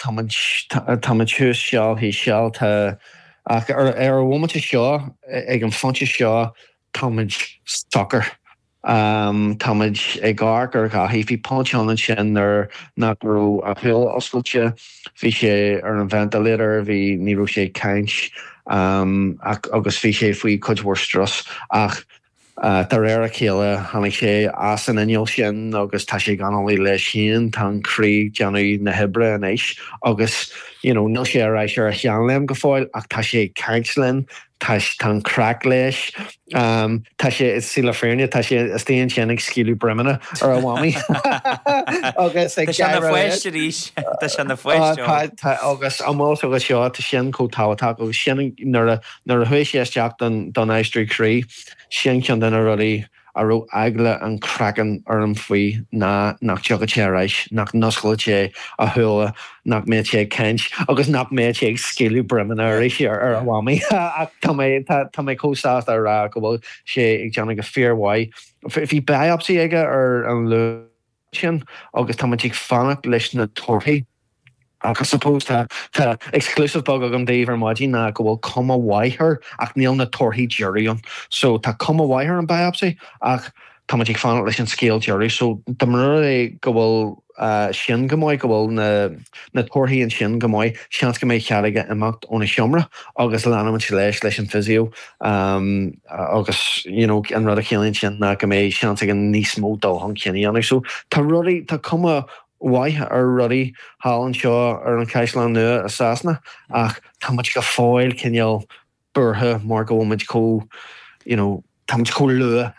táid siús seo hí seall ach ar bhhaite seo ag an fonte seo táid soccer. Táid ag gár gur a hí páán sin ar nachrú a thuil oscailte hí sé ar an ventilator hí níró sé caiint agus bhí sé faoi chudhór stras ach tar a chéile tháinig sé as an inol sin agus tá sé ganalaí le sin tárí deanú na hebre an éis agus níl sé éis ar a cheanléim go fáil ach tá sé caiintslinn tá crack leis tá sé is síla féirne tá sé stéon sin ag scíú bremena ar a bhhaí agus agus amás agus seo tá sin cótáhatá agus sin nar a thuéis séisteach don éistrírí sin cean den a ruí aró eagla an crackan ar an faoi nach teach a tééis nach noscailté a thula nach méid sé ceint agus nach méid sé ag scéú breman éis ar a bhhaí ach tá mé cóá ará go bhfuil sé ag deanna go fearhhaid. Bhí biopsí aige ar an lu sin agus tá ag fannach leis na torthaí. Agus suppose tá exclusive bug agam Dave ar maidí na go bhfuil cuma waithir ach níl na torthaí juiríon. So tá cuma waithir an biopsy ach tá ag fannach leis an scéal juirí. So do mar é go bhfuil sin go mbeidh go bhfuil na torthaí an sin go mbeidh seans go méid chealaige imacht óna seomra agus leanam leis an physio agus an rud a chéalainn sin na go méid seans ag an níos mó dulthang cinine anna. So tá rudaí tá cuma waith ar rudaí hálann seo ar an Caisleán nua a Sasna ach tá muid go fáil cinneal burtha mar go bhfuid tá muid có lua.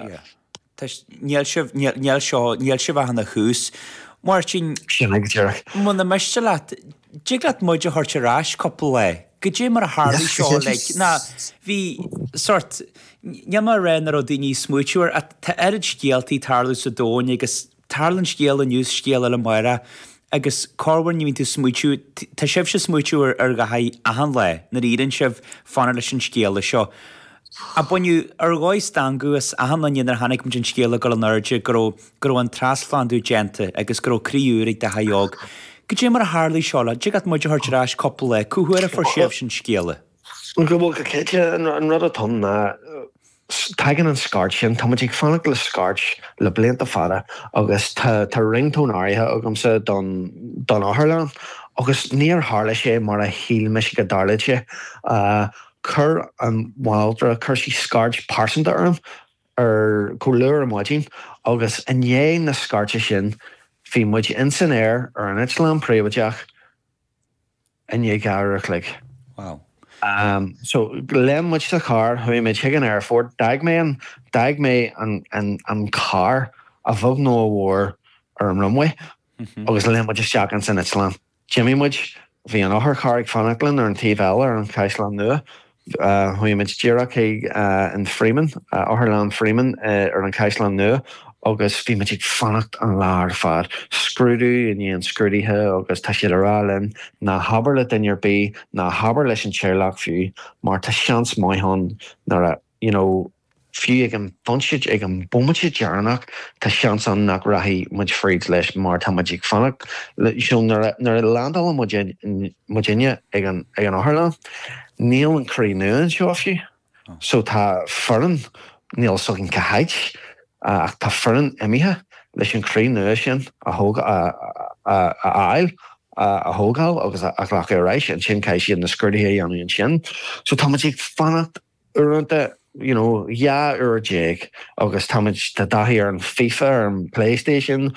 Níl sibh hanna chús mar sin muna meiste leat diglaat muide thuirterás coppla le go dé mar a Harlí seo le na bhí sort neamar rénar ó daoine smúitiúir a tá arid scéaltaí tarlú sa dóin agus tarlann scéal a nús scéal le maira agus cáhar ní tú smúitiú tá sibh se smúitiúir ar go haid ahan le na íann sibh fanna leis an scéala seo. A buinú ar gáid stangus a hannaíonar hanig mu sin scéala go an airde gur an trasflandú gente agus gur críúir ag de haog. Go dé mar a Harlí seála, digad muide thuirterás coppla le cúhuair a for séamh sin scéala. Go bhfuil go céite an rud atá na taigen an scart sin, tá ag fannach le scart le blianta fada agus tá ringtón áirithe agamsa don Áthirleán agus níor hála sé mar a híl me go darlaite chur an bháildre chur sí scart pásanta orm ar choúir an maidín agus inné na scarte sin hí muid in san air ar an Islán príomhateach inné garach le. Wow. So le muid sa car hui mé te an airfort daag mé an car a bhog nó a bhór ar an runway agus le muid isteach an san Islán. Jimmy muid bhí an áthar car ag fannachlann ar an TVL ar an Caisleán nua hui mid ddíireach ag an Freeman Áthirleán Freeman ar an Caisleán nua agus bhí muid ag fannacht an lár fad scrúdú in íon scrúdaithe agus tá siad arálinn na habar le duinear bí na habar leis an téirleach fiú mar tá seans maithán nar a fiú ag an bonseid ag an bommeid dearnach tá seans an nach rathí muid fríd leis mar tá muid ag fannacht nar a landal Virginia ag an Áthirleán níl an crí nuan seo fiú so tá foran níl sogin cahaid ach tá foran imithe leis an crí nua sin a áil a thógáil agus a ghlach ar éis an sin caiisi na scrúdaithe anú an sin. So tá muid ag fannacht uanta ar déag agus tá dathí ar an FIFA ar an PlayStation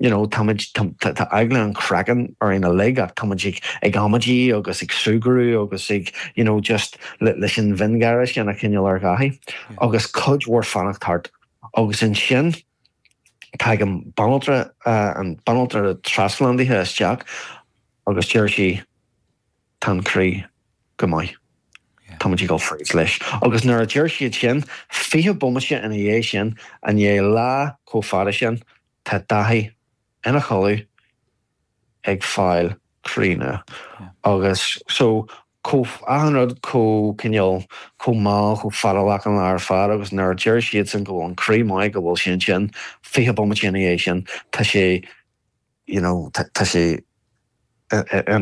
tá eagla an crackan ar ina le ach tá ag amadí agus ag súgurú agus ag just leis an vingaris gan a cinneal ar gaithí agus cudhór fannacht thart agus in sin tá an banaltra traslandíthe isteach agus tíir sí tan crí go maiid. Tá muid go fréis leis. Agus nuair a tíir siad sin fiche bommeise ina dhé sin an dhé lá cófada sin tá daithí ina choú ag fáil críne. Agus so ahanrad cinneal má fadalach an ar fad agus nuair tíir siad san go an crímáid go bhfuil sin fiche bommeise ina dhé sin tá sé